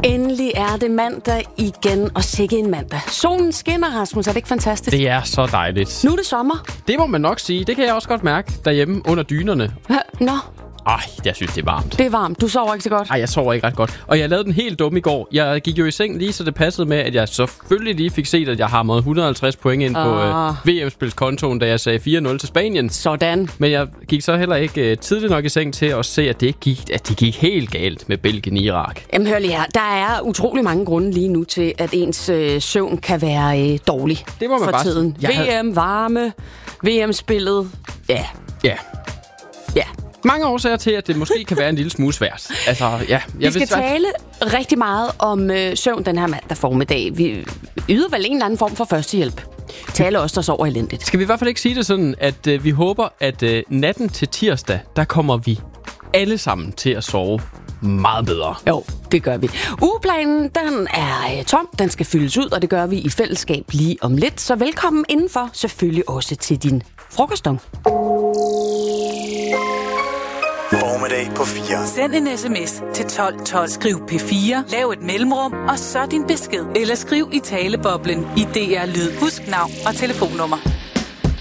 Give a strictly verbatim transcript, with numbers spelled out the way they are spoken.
Endelig er det mandag igen, og sikke en mandag. Solen skinner, Rasmus. Er det ikke fantastisk? Det er så dejligt. Nu er det sommer. Det må man nok sige. Det kan jeg også godt mærke derhjemme under dynerne. Nå. Ej, jeg synes, det er varmt. Det er varmt. Du sover ikke så godt. Ej, jeg sover ikke ret godt. Og jeg lavede den helt dum i går. Jeg gik jo i seng lige, så det passede med, at jeg selvfølgelig lige fik set, at jeg hamrede et hundrede og halvtreds point ind på Ah. øh, V M-spilskontoen, da jeg sagde fire nul til Spanien. Sådan. Men jeg gik så heller ikke øh, tidligt nok i seng til at se, at det, ikke gik, at det gik helt galt med Belgien-Irak. Jamen hør lige her. Der er utrolig mange grunde lige nu til, at ens øh, søvn kan være øh, dårlig. Det må man for bare tiden. sige. Jeg V M, havde- varme, V M-spillet. Ja. Ja. Ja. Mange årsager til, at det måske kan være en lille smule svært. Altså, ja. Jeg Vi skal vil svært- tale rigtig meget om øh, søvn den her mandag formiddag. Vi yder vel en eller anden form for førstehjælp. Tale også der sover elendigt. Skal vi i hvert fald ikke sige det sådan, at øh, vi håber, at øh, natten til tirsdag, der kommer vi alle sammen til at sove meget bedre. Jo, det gør vi. Ugeplanen, den er øh, tom. Den skal fyldes ud, og det gør vi i fællesskab lige om lidt. Så velkommen indenfor, selvfølgelig også til din frokostdong. Formiddag på fire. Send en sms til tolv tolv. Skriv P fire, lav et mellemrum, og så din besked. Eller skriv i taleboblen i D R Lyd. Husk navn og telefonnummer.